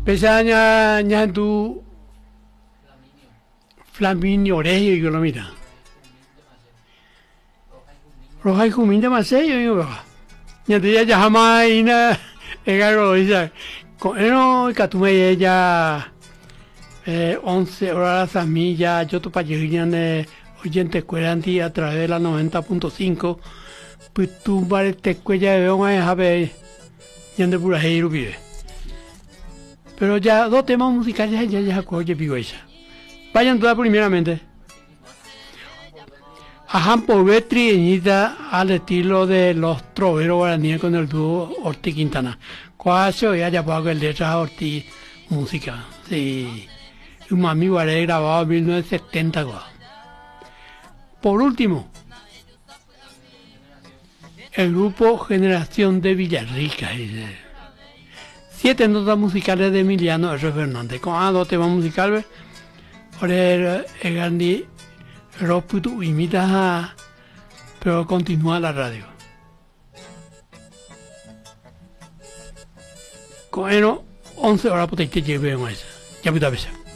Pesaña, ña tu Flaminio Orejo y yo lo mira. Roja y Jumín de Maceyo, yo veo. Ya te ya jamás y nada, lo dice. Con él, Catume ella 11 horas a mí ya yo tu payuñan oyente cueranti a través de la 90.5. Pues tú vale te cuella de un año a ver, ya de pura heiro vive. Pero ya dos temas musicales ya coge vivo ella. Vayan todas primeramente. Ajá, Pobetri Eñita al estilo de los troveros guaraníes con el dúo Ortiz Quintana. Cuasi ya pago el letra Ortiz música. Sí. Un amigo guaré grabado en 1970. Por último, el grupo Generación de Villarrica. 7 notas musicales de Emiliano R. Fernández. Con 2 temas musicales. Por el Gandhi. Roputu imita, pero continúa la radio. Con 11 horas por te lleve más. Ya puta vez.